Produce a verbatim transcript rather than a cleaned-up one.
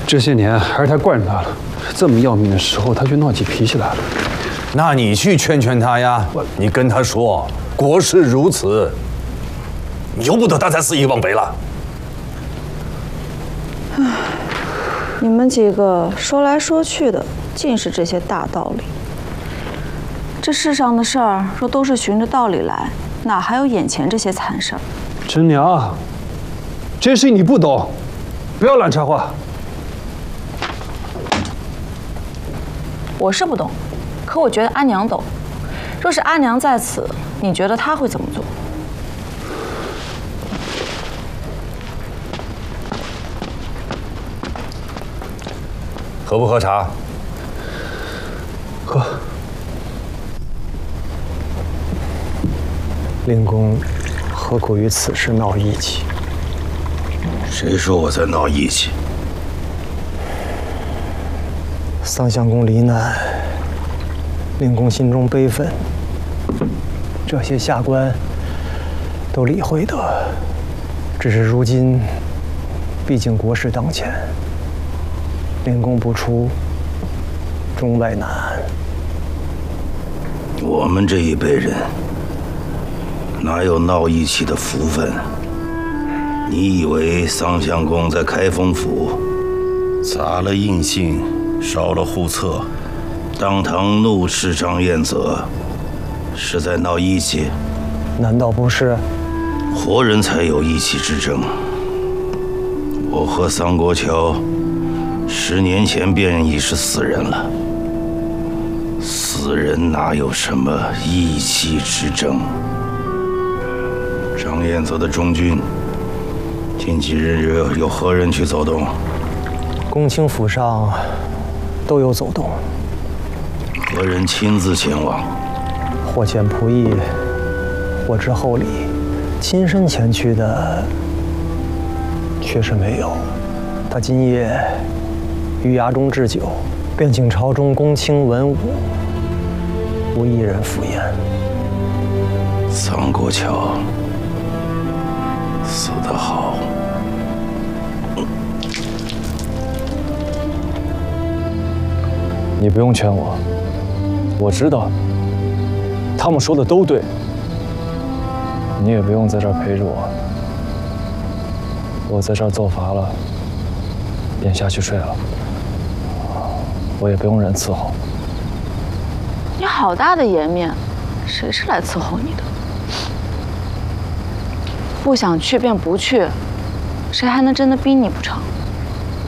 这些年还是他惯着他了，这么要命的时候他却闹起脾气来了。 那你去劝劝他呀，你跟他说国事如此，由不得他再肆意妄为了。 唉，你们几个说来说去的尽是这些大道理。这世上的事儿若都是循着道理来，哪还有眼前这些惨事儿？ 陈娘，这事你不懂，不要乱插话。 我是不懂，可我觉得阿娘懂。若是阿娘在此，你觉得她会怎么做？ 喝不喝茶？ 喝。 令公何苦于此事闹义气？ 谁说我在闹义气？ 桑相公罹难，令公心中悲愤。这些下官都理会得，只是如今毕竟国事当前，令公不出，中外难安。 我们这一辈人哪有闹义气的福分？你以为桑相公在开封府砸了印信，烧了户册，当堂怒斥张彦泽，是在闹义气？ 难道不是？ 活人才有义气之争。我和桑国乔十年前便已是死人了，死人哪有什么义气之争？张彦泽的中军，近几日有有何人去走动？ 公卿府上都有走动。 何人亲自前往？ 或遣仆役，或至厚礼，亲身前去的确实没有。他今夜于衙中置酒，便请朝中公卿文武，无一人赴宴。 桑国乔死得好。 你不用劝我，我知道，他们说的都对。你也不用在这儿陪着我，我在这儿奏罚了，便下去睡了。我也不用人伺候。 你好大的颜面，谁是来伺候你的？不想去便不去，谁还能真的逼你不成？